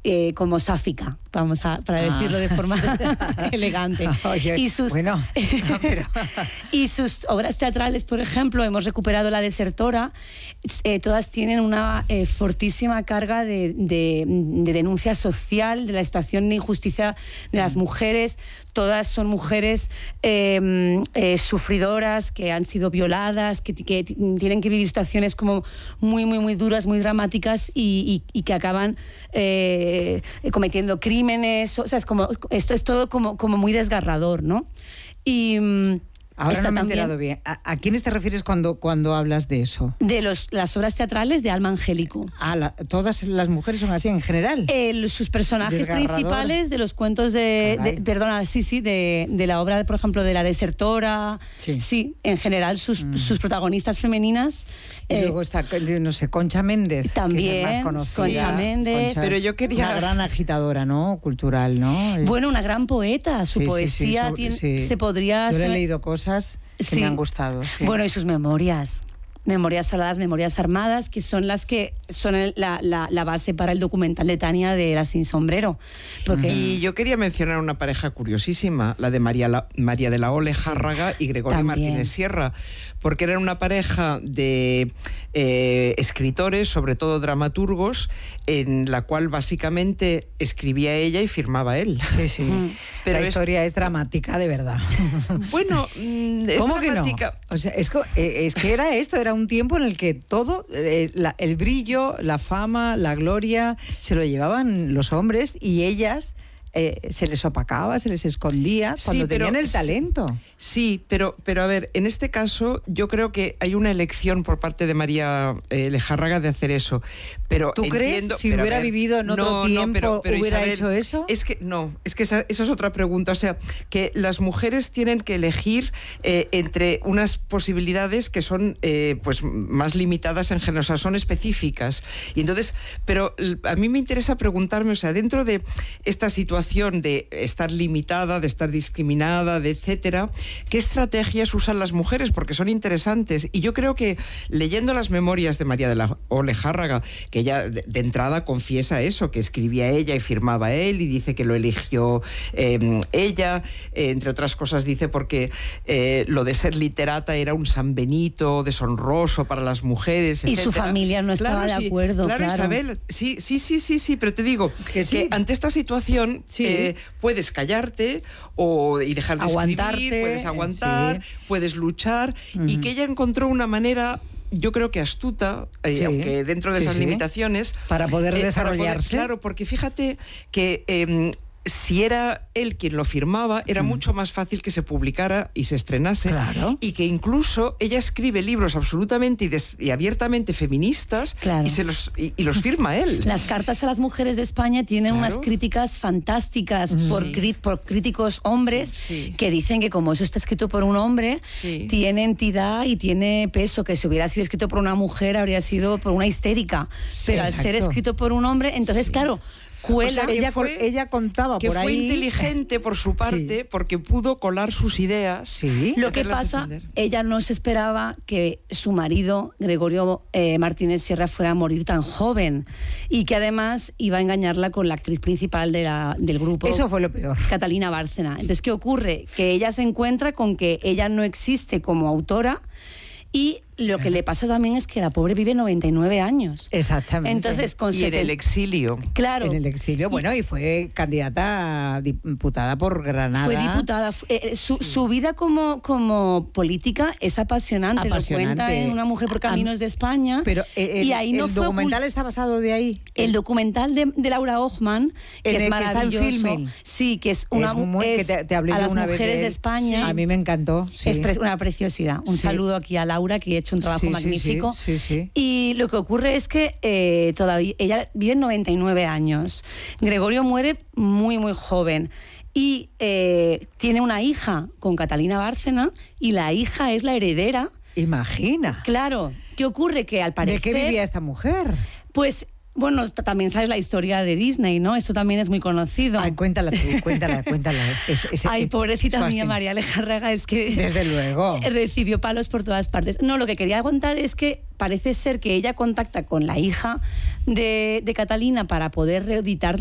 como sáfica, para decirlo de forma elegante. Oye, y sus obras teatrales, por ejemplo, hemos recuperado La desertora, todas tienen una fortísima carga de denuncia social de la situación de injusticia de las mujeres. Todas son mujeres sufridoras, que han sido violadas, que tienen que vivir situaciones como muy, muy, muy duras, muy dramáticas y que acaban cometiendo crímenes. O sea, esto es todo como muy desgarrador, ¿no? Y ahora no me he enterado bien. ¿A quiénes te refieres cuando hablas de eso? De las obras teatrales de Alma Angélico. ¿Todas las mujeres son así en general? Sus personajes Desgarrador. principales de los cuentos de la obra, por ejemplo, de La desertora. Sí, en general sus protagonistas femeninas. Y luego está, no sé, Concha Méndez, también, que es el más conocida. Concha Méndez. Pero yo quería... Una gran agitadora, ¿no? Cultural, ¿no? Bueno, una gran poeta. Su poesía se podría... Yo le he leído cosas que me han gustado. Sí. Bueno, y sus memorias. Memorias habladas, memorias armadas, que son las que son la base para el documental de Tania de La sin sombrero. Y yo quería mencionar una pareja curiosísima, la de María de la O. Lejárraga y Gregorio Martínez Sierra, porque eran una pareja de escritores, sobre todo dramaturgos, en la cual básicamente escribía ella y firmaba él. Sí. Pero la historia es dramática, de verdad. Bueno, es ¿cómo dramática? Que no? O sea, es que era esto, era un tiempo en el que todo, el brillo, la fama, la gloria, se lo llevaban los hombres y ellas... se les opacaba, se les escondía cuando tenían el talento. Sí, pero a ver, en este caso yo creo que hay una elección por parte de María Lejárraga de hacer eso. Pero ¿tú crees? Si hubiera vivido en otro tiempo, pero ¿hubiera Isabel, hecho eso? Es que esa es otra pregunta. O sea, que las mujeres tienen que elegir entre unas posibilidades que son pues más limitadas en género, o sea, son específicas. Y entonces, pero a mí me interesa preguntarme, o sea, dentro de esta situación de estar limitada, de estar discriminada, de etcétera, ¿qué estrategias usan las mujeres? Porque son interesantes. Y yo creo que leyendo las memorias de María de la O. Lejárraga, que ella de entrada confiesa eso, que escribía ella y firmaba él, y dice que lo eligió ella, entre otras cosas dice porque lo de ser literata era un San Benito deshonroso para las mujeres, etcétera. Y su familia no estaba de acuerdo. Claro, Isabel, sí, pero te digo que ante esta situación puedes callarte y dejar de escribir, puedes aguantar, puedes luchar, y que ella encontró una manera, yo creo que astuta, aunque dentro de esas limitaciones, para poder desarrollarse. Claro, porque fíjate que si era él quien lo firmaba, era mucho más fácil que se publicara y se estrenase. Claro. Y que incluso ella escribe libros absolutamente y abiertamente feministas, y los firma él. Las cartas a las mujeres de España tienen unas críticas fantásticas por críticos hombres que dicen que como eso está escrito por un hombre, tiene entidad y tiene peso, que si hubiera sido escrito por una mujer habría sido por una histérica. Pero al ser escrito por un hombre, entonces claro, cuela. O sea, ella contaba que por ahí. Fue inteligente por su parte, porque pudo colar sus ideas. Sí. Lo que pasa, ella no se esperaba que su marido, Gregorio Martínez Sierra, fuera a morir tan joven, y que además iba a engañarla con la actriz principal del grupo. Eso fue lo peor. Catalina Bárcena. Entonces, ¿qué ocurre? Que ella se encuentra con que ella no existe como autora. Y lo que le pasa también es que la pobre vive 99 años. Exactamente. Entonces, y en el exilio. Claro. En el exilio, bueno, y fue candidata a diputada por Granada. Fue diputada. Su vida como política es apasionante. Lo cuenta en Una mujer por caminos de España. Pero y ahí no el documental está basado de ahí. El documental de Laura Hochman, que es maravilloso. Que está en Filmin. Sí, que es una que te hablé a las una mujeres vez de España. Sí. A mí me encantó. Sí. Es una preciosidad. Un saludo aquí a Laura, que ha hecho un trabajo magnífico. Sí. Y lo que ocurre es que todavía ella vive 99 años. Gregorio muere muy, muy joven. Y tiene una hija con Catalina Bárcena, y la hija es la heredera. Imagina. Claro. ¿Qué ocurre? Que al parecer... ¿De qué vivía esta mujer? Pues... Bueno, también sabes la historia de Disney, ¿no? Esto también es muy conocido. Ay, cuéntala tú, cuéntala. Ay, pobrecita mía, María Lejárraga, es que... Desde luego. Recibió palos por todas partes. No, lo que quería contar es que parece ser que ella contacta con la hija de Catalina para poder reeditar